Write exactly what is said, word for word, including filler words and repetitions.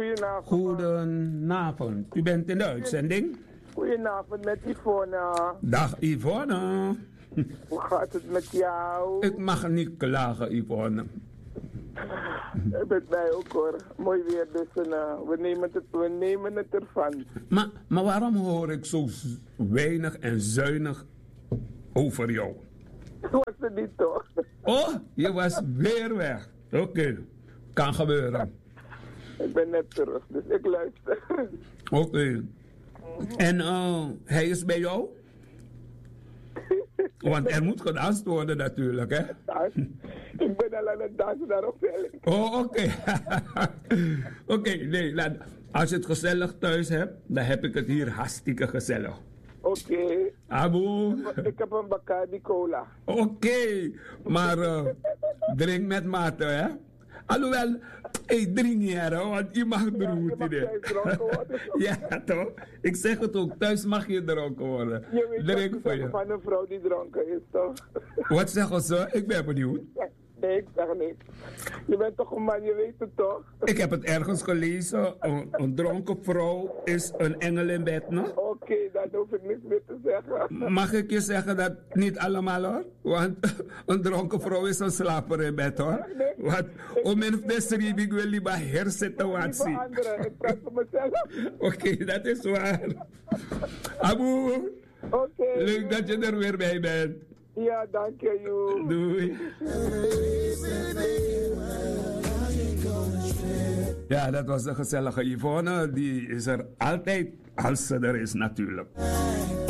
Goedenavond. Goedenavond. U bent in de uitzending? Goedenavond met Yvonne. Dag Yvonne. Hoe gaat het met jou? Ik mag niet klagen, Yvonne. Met mij ook hoor. Mooi weer, dus uh, we, nemen het, we nemen het ervan. Maar, maar waarom hoor ik zo z- weinig en zuinig over jou? Was het niet toch? Oh, je was weer weg. Oké, okay. Kan gebeuren. Ik ben net terug, dus ik luister. Oké. Okay. En uh, hij is bij jou? Want er moet gedanst worden natuurlijk, hè? Ik ben al aan het dansen daarop. Oh, oké. Oké, okay, nee, laat, als je het gezellig thuis hebt, dan heb ik het hier hartstikke gezellig. Oké. Okay. Abu. Ik heb een Bacardi Cola. Oké, okay, maar uh, drink met mate, hè? Alhoewel, ik drink niet, hè, want je mag dronken worden. Ja, toch? Ik zeg het ook, thuis mag je dronken worden. Je weet drink wat voor je. van een vrouw die dronken is, toch? Wat zeggen ze? Ik ben benieuwd. Nee, ik zeg niks. Je bent toch een man, je weet het toch? Ik heb het ergens gelezen. Een, een dronken vrouw is een engel in bed, no? Oké, okay, dan hoef ik niks meer te zeggen. Mag ik je zeggen dat niet allemaal, hoor? Want een dronken vrouw is een slaper in bed, hoor. Nee. Want om in de serie ik wil liever herzitten wat zien. Ik praat voor mezelf. Oké, okay, dat is waar. Abu, okay. Leuk dat je er weer bij bent. Ja, dank je, joh. Doei. Ja, dat was de gezellige Yvonne. Die is er altijd als ze er is natuurlijk.